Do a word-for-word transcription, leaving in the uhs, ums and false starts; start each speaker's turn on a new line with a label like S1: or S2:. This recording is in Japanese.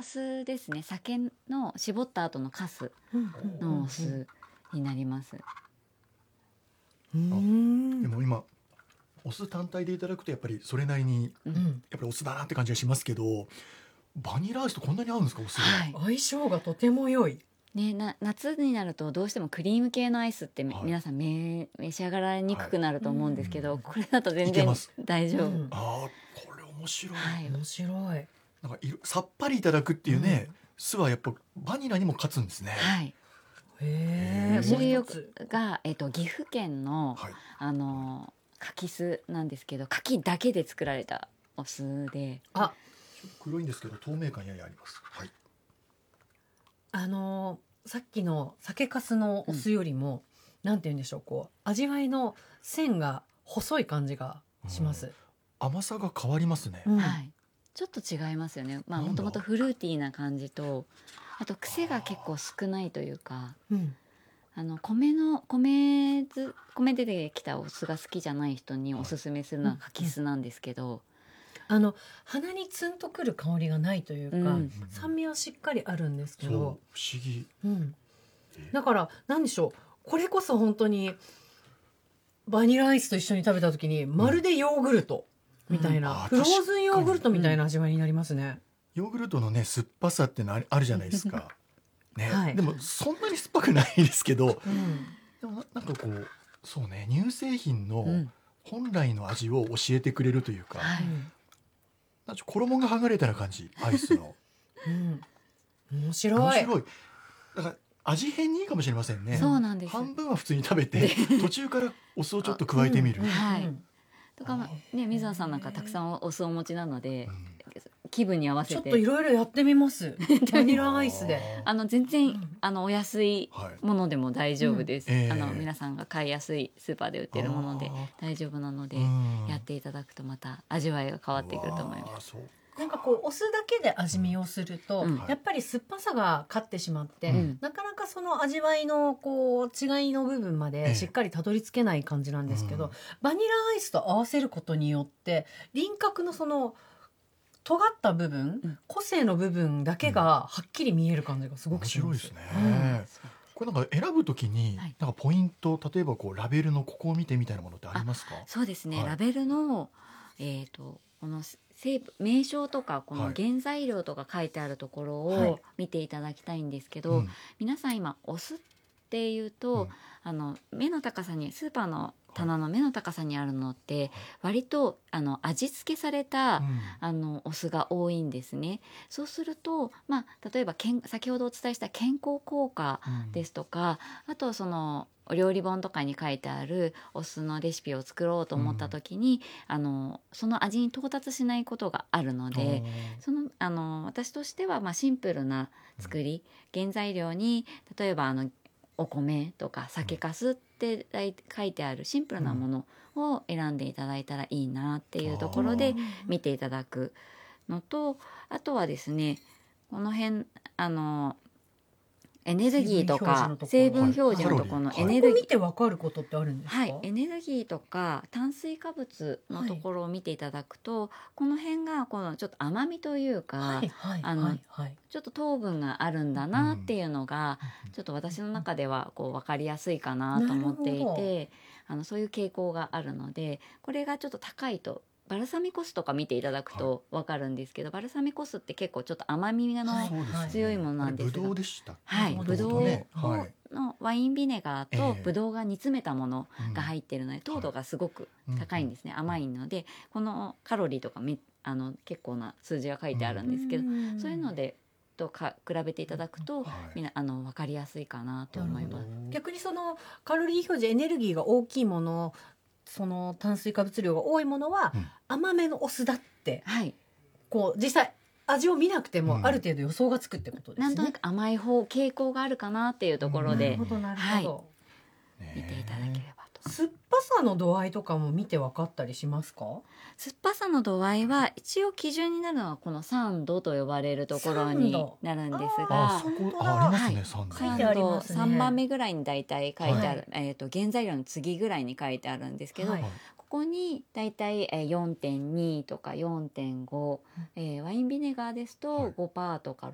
S1: 酢ですね。酒の絞った後のカスのお酢になります。
S2: うん、
S3: でも今お酢単体でいただくとやっぱりそれなりに
S1: うん、
S3: やっぱりお酢だなって感じがしますけど、バニラアイスとこんなに合うんですか、お酢が。
S1: はい
S2: 相性がとても良い。
S1: ね、な夏になるとどうしてもクリーム系のアイスってめ、
S3: はい
S1: 皆さんめ召し上がられにくくなると思うんですけど、
S3: はい
S1: これだと全然
S3: いけます
S1: 大丈夫、
S2: うん
S3: ああこれ面白い、
S1: はい、
S2: 面白い。
S3: なんかいろさっぱりいただくっていうね、酢はやっぱバニラにも勝つんですね。
S1: はい、
S2: へえ。
S1: 種類
S2: もう一つ
S1: が、えっと、岐阜県の、
S3: はい、
S1: あの柿酢なんですけど、柿だけで作られたお酢で、
S2: あ、
S3: ちょっと黒いんですけど透明感ややあります。はい、
S2: あのーさっきの酒粕のお酢よりも、なんて言うんでしょう、こう味わいの線が細い感じがします。
S3: 甘さが変わりますね。
S2: うん
S1: はい、ちょっと違いますよね。まあ
S3: なんだ
S1: もともとフルーティーな感じと、あと癖が結構少ないというか、
S2: うん
S1: あの米の米ず米で出てきたお酢が好きじゃない人におすすめするのは柿酢なんですけど、
S2: あの鼻にツンとくる香りがないというか、
S1: うん
S2: 酸味はしっかりあるんですけ
S3: そう
S2: ど、
S3: 不思議。
S2: うん、だからなんでしょう、これこそ本当にバニラアイスと一緒に食べた時にまるでヨーグルトみたいな、
S3: うんあー
S2: フローズンヨーグルトみたいな味わいになりますね。
S3: ヨーグルトのね酸っぱさってのあるあるじゃないですかね、
S2: はい
S3: でもそんなに酸っぱくないですけど、
S2: うん
S3: でもななんかこうそうね、乳製品の
S1: うん
S3: 本来の味を教えてくれるというか、
S1: はい
S3: なんか衣が剥がれたような感じ、アイスの
S2: うん面白い。
S3: 面白い。だから味変にいいかもしれませんね。
S1: そうなんです。
S3: 半分は普通に食べて途中からお酢をちょっと加えてみる、
S2: うんうん
S1: はいとか、まあね、水野さんなんかたくさんお酢をお持ちなので、気分に合わせ
S2: ちょってといろいろやってみますバニラアイスで。
S1: あの全然、
S2: うん
S1: あのお安い
S3: はい
S1: ものでも大丈夫です、
S3: うんええ
S1: あの皆さんが買いやすいスーパーで売ってるもので
S3: あ
S1: 大丈夫なので、
S3: うん
S1: やっていただくとまた味わいが変わってくると思います。
S3: うわーそう
S2: なんかこうお酢だけで味見をすると、
S1: うん
S2: やっぱり酸っぱさが勝ってしまって、
S1: うん
S2: なかなかその味わいのこう違いの部分ま
S3: ええ
S2: でしっかりたどり着けない感じなんですけど、
S3: うん
S2: バニラアイスと合わせることによって輪郭のその尖った部分、
S1: うん
S2: 個性の部分だけがはっきり見える感じがすごく
S3: 面
S2: します。
S3: 白いですね、
S2: うん
S3: これなんか選ぶときに、
S1: はい
S3: なんかポイント、例えばこうラベルのここを見てみたいなものってありますか？
S1: そうですね、
S3: はい
S1: ラベルの、えー、とこの成分名称とかこの
S3: はい
S1: 原材料とか書いてあるところ
S3: はい
S1: を見ていただきたいんですけど、
S3: うん
S1: 皆さん今お酢っていうと、
S3: うん
S1: あの目の高さにスーパーの棚の目の高さにあるのって割とあの味付けされた、
S3: うん
S1: あのお酢が多いんですね。そうすると、まあ、例えばけん先ほどお伝えした健康効果
S3: うん
S1: ですとか、あとそのお料理本とかに書いてあるお酢のレシピを作ろうと思った時に、あのその味に到達しないことがあるので、そのあの私としてはまあシンプルな作り、原材料に例えばあのお米とか酒粕って書いてあるシンプルなものを選んでいただいたらいいなっていうところで見ていただくのと、あとはですね、この辺あのエネルギーとか成
S2: 成
S1: 分
S2: 分
S1: 表示のところの
S3: はい
S1: エネルギー、
S2: ここ見てわかることってあるんですか？
S1: はい、エネルギーとか炭水化物のところを見ていただくと、この辺がこのちょっと甘みというか、
S2: はいはい
S1: あの
S2: はいはい。
S1: ちょっと糖分があるんだなっていうのが、
S3: うん
S1: ちょっと私の中ではこう分かりやすいかなと思ってい
S2: なるほ
S1: て、あのそういう傾向があるので、これがちょっと高いとバルサミコ酢とか見ていただくと分かるんですけど、バルサミコ酢って結構ちょっと甘みの、
S2: はい
S3: そうですね
S1: 強いものなんですが
S3: あれブドウでしたっけ？
S1: はい、
S2: 元
S1: ブドウ
S3: 々ね
S1: を
S3: はい
S1: のワインビネガーと
S3: ええ
S1: ブドウが煮詰めたもの
S3: うん
S1: が入っているので、糖度がすごく高いんですね、
S3: うん
S1: 甘いので、このカロリーとかめあの結構な数字が書いてあるんですけど、
S2: ん
S1: そういうのでとか比べていただくと、
S3: はい
S1: みなあの分かりやすいかなと思います。
S2: 逆にそのカロリー表示エネルギーが大きいもの、その炭水化物量が多いものは
S3: うん
S2: 甘めのお酢だって
S1: はい、
S2: こう実際味を見なくて
S3: うん
S2: もある程度予想がつくってことですね。
S1: なんとなく甘い方傾向があるかなっていうところ
S2: な
S1: で
S2: るほどなるほど。
S1: 見ていただければと。
S2: 酸っぱさの度合いとかも見て分かったりしますか？
S1: 酸っぱさの度合いは一応基準になるのはこのさんどと呼ばれるところになるんです
S3: あ
S1: が、
S3: そこあありますね、
S1: はい
S3: 三度
S2: 書いてありますね
S1: さんばんめぐらいに大体書いてある、
S2: はい
S1: えー、と原材料の次ぐらいに書いてあるんですけど、
S2: はい
S1: ここに大体えー よんてんに とか よんてんご、えーワインビネガーですと
S3: はい
S1: ごパーセント とか